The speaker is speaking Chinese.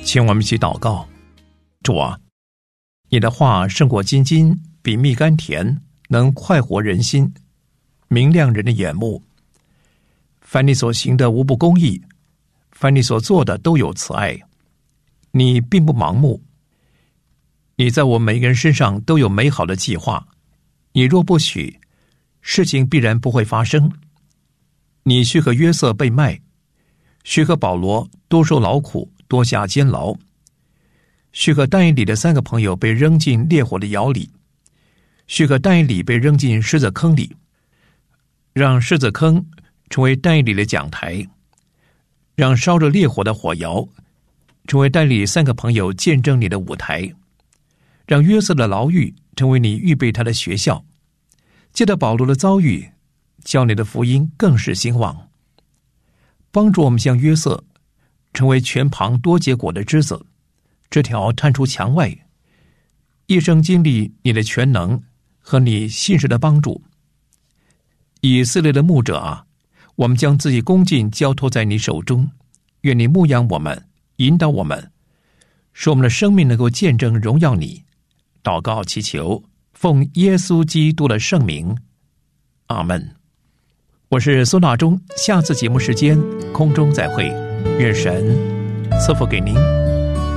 请我们一起祷告。主啊，你的话胜过金金，比蜜甘甜，能快活人心，明亮人的眼目。凡你所行的无不公义，凡你所做的都有慈爱。你并不盲目，你在我们每个人身上都有美好的计划。你若不许，事情必然不会发生。你许可约瑟被卖，许可保罗多受劳苦，多下监牢，许可但以理的3个朋友被扔进烈火的窑里，许可但以理被扔进狮子坑里，让狮子坑成为但以理的讲台，让烧着烈火的火窑成为但以理3个朋友见证你的舞台，让约瑟的牢狱成为你预备他的学校。借着保罗的遭遇，叫你的福音更是兴旺，帮助我们像约瑟成为全旁多结果的枝子，枝条探出墙外，一生经历你的全能和你信实的帮助。以色列的牧者啊，我们将自己恭敬交托在你手中，愿你牧养我们，引导我们，使我们的生命能够见证荣耀你。祷告祈求，奉耶稣基督的圣名，阿们。我是苏纳中，下次节目时间空中再会，愿神赐福给您。